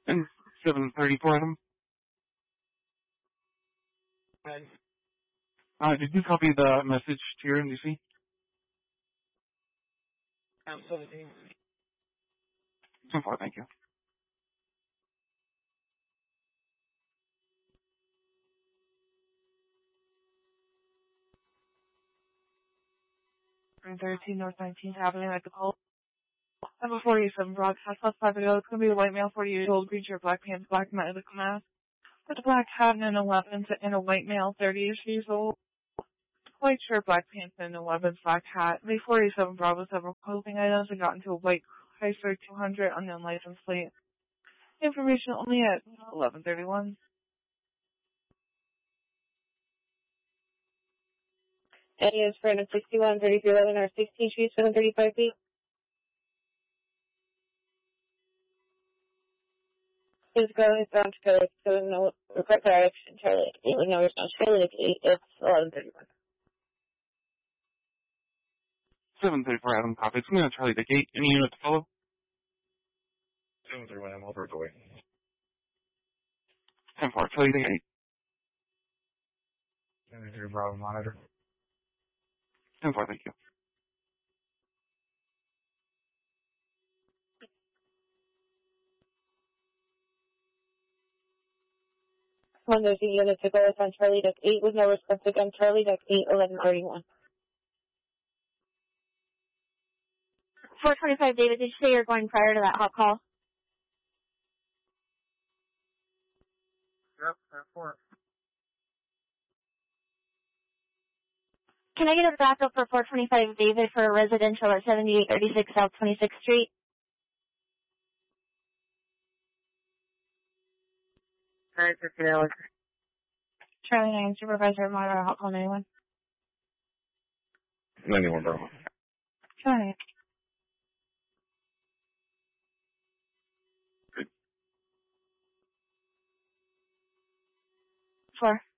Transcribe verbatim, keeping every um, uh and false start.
And seven thirty-four, Adam. Right. Uh, did you copy the message to your N D C? I'm seventeen. So far, thank you. thirteen North nineteenth Avenue at the Pole. Number forty-seven broadcast plus five ago. It's going to be a white male, forty years old, green shirt, black pants, black medical mask. With a black hat and an eleven, and a white male, thirty-ish years old. White shirt, black pants, and an eleven, black hat. May forty-seven Bravo several clothing items and got into a white Chrysler two hundred unknown license plate. Information only at eleven thirty-one. Eddie is for sixty-one thirty-three eleven or sixteen Street, seven thirty-five feet. Is going down to go, so no, correct direction, Charlie. Eight, no, it's not Charlie, it's eleven thirty-one. seven thirty-four, Adam, copy. It's going to Charlie Dick eight. Any unit to follow? seven thirty-one, I'm over the way. ten four, Charlie Dick eight. seven three Bravo monitor. ten four, thank you. One, there's a unit to go on Charlie Duck eight with no response again. Charlie Duck eight, eleven thirty-one. four twenty-five, David, did you say you're going prior to that hot call? Yep, that's four. Can I get a backup for four twenty-five, David, for a residential at seventy-eight thirty-six South twenty-sixth Street? nine fifty Alex. Charlie nine, Supervisor, monitor, hot call ninety-one. ninety-one Bravo. Charlie. Good. Four.